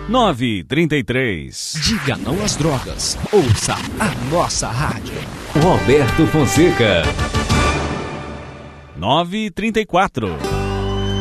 9h33. Diga não às drogas. Ouça a nossa rádio. Roberto Fonseca. 9h34.